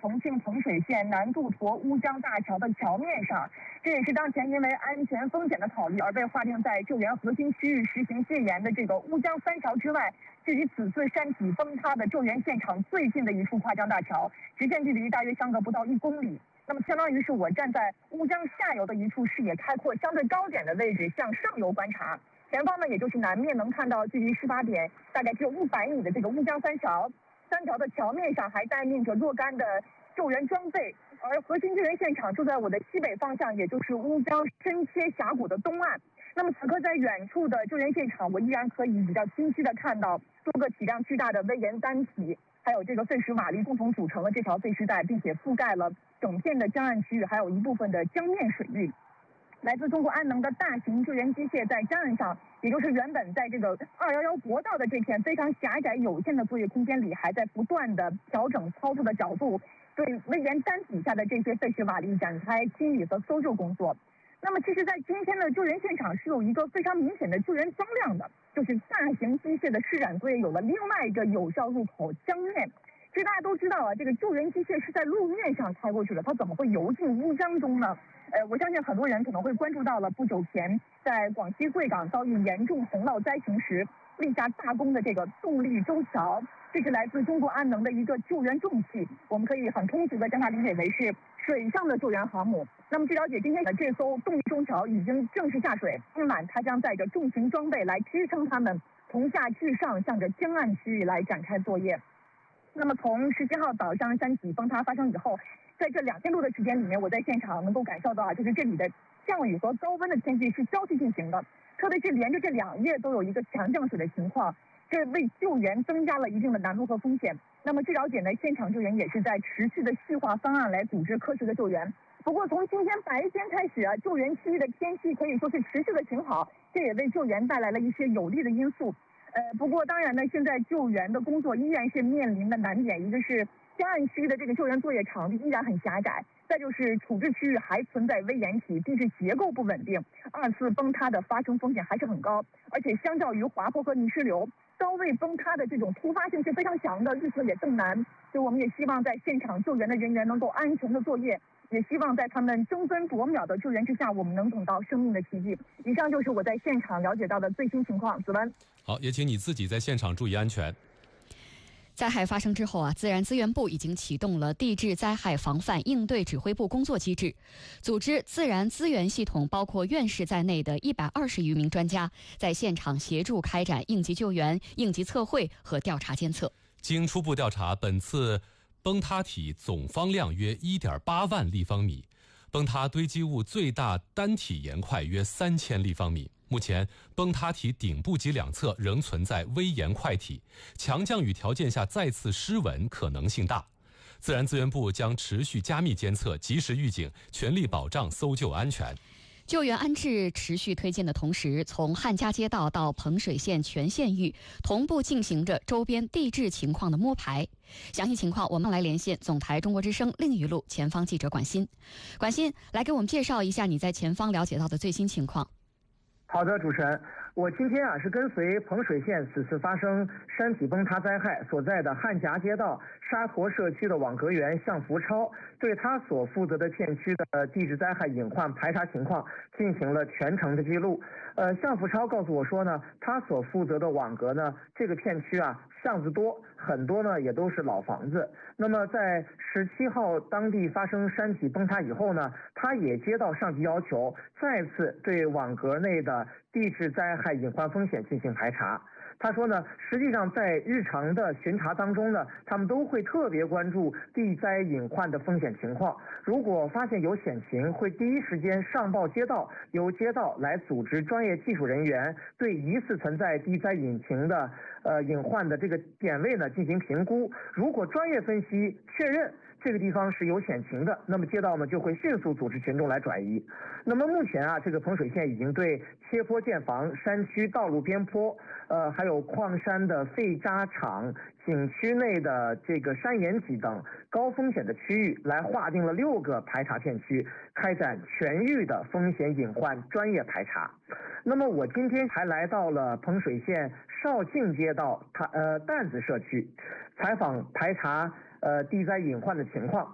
重庆彭水县南渡沱乌江大桥的桥面上，这也是当前因为安全风险的考虑而被划定在救援核心区域实行戒严的这个乌江三桥之外，距离此次山体崩塌的救援现场最近的一处跨江大桥，直线距离大约相隔不到1公里。那么相当于是我站在乌江下游的一处视野开阔、相对高点的位置向上游观察，前方呢也就是南面能看到距离事发点大概只有100米的这个乌江三桥。三桥的桥面上还待命着若干的救援装备，而核心救援现场就在我的西北方向，也就是乌江深切峡谷的东岸。那么此刻在远处的救援现场，我依然可以比较清晰的看到多个体量巨大的危岩单体，还有这个废石瓦砾共同组成了这条废石带，并且覆盖了整片的江岸区域，还有一部分的江面水域。来自中国安能的大型救援机械在江岸上，也就是原本在这个211国道的这片非常狭窄有限的作业空间里，还在不断的调整操作的角度，对危岩单底下的这些废石瓦砾展开清理和搜救工作。那么其实在今天的救援现场是有一个非常明显的救援装量的，就是大型机械的施展作业有了另外一个有效入口江面。其实大家都知道啊，这个救援机械是在路面上开过去的，它怎么会游进乌江中呢？我相信很多人可能会关注到了不久前在广西贵港遭遇严重洪涝灾情时立下大功的这个动力舟桥，这是来自中国安能的一个救援重器，我们可以很通俗的将它理解为是水上的救援航母。那么据了解，今天的这艘动力舟桥已经正式下水，今晚它将载着重型装备来支撑它们从下至上向着江岸区域来展开作业。那么从17号早上山体崩塌发生以后，在这2天多的时间里面，我在现场能够感受到啊，就是这里的降雨和高温的天气是交替进行的，特别是连着这2夜都有一个强降水的情况，这为救援增加了一定的难度和风险。那么据了解呢，现场救援也是在持续的细化方案来组织科学的救援。不过从今天白天开始啊，救援区域的天气可以说是持续的晴好，这也为救援带来了一些有利的因素。不过当然呢，现在救援的工作依然是面临的难点，一个是江岸区的这个救援作业场地依然很狭窄，再就是处置区域还存在危岩体，地质结构不稳定，2次崩塌的发生风险还是很高，而且相较于滑坡和泥石流，高位崩塌的这种突发性是非常强的，预测也更难。所以我们也希望在现场救援的人员能够安全的作业，也希望在他们争分夺秒的救援之下，我们能等到生命的奇迹。以上就是我在现场了解到的最新情况。子文， 好，也请你自己在现场注意安全。 灾害发生之后自然资源部已经启动了地质灾害防范应对指挥部工作机制，组织自然资源系统包括院士在内的120余名专家在现场协助开展应急救援、应急测绘和调查监测。 经初步调查，本次崩塌体总方量约 1.8 万立方米，崩塌堆积物最大单体岩块约3000立方米。目前崩塌体顶部及2侧仍存在微岩块体，强降雨条件下再次失稳可能性大。自然资源部将持续加密监测，及时预警，全力保障搜救安全。 救援安置持续推进的同时，从汉家街道到彭水县全县域同步进行着周边地质情况的摸排。详细情况我们来连线总台中国之声另一路前方记者管鑫。管鑫，来给我们介绍一下你在前方了解到的最新情况。 好的，主持人，我今天是跟随彭水县此次发生山体崩塌灾害所在的汉夹街道沙坨社区的网格员向福超，对他所负责的片区的地质灾害隐患排查情况进行了全程的记录。向福超告诉我说呢，他所负责的网格呢，这个片区巷子多，很多呢也都是老房子。那么在17号当地发生山体崩塌以后呢，他也接到上级要求，再次对网格内的地质灾害隐患风险进行排查。他说呢，实际上在日常的巡查当中呢，他们都会特别关注地灾隐患的风险情况。如果发现有险情，会第一时间上报街道，由街道来组织专业技术人员对疑似存在地灾隐患的这个点位呢进行评估。如果专业分析确认这个地方是有险情的，那么街道呢就会迅速组织群众来转移。那么目前这个彭水县已经对切坡建房、山区道路边坡，还有矿山的废渣场、景区内的这个山岩脊等高风险的区域来划定了6个排查片区，开展全域的风险隐患专业排查。那么我今天还来到了彭水县绍庆街道担子社区，采访排查地灾隐患的情况。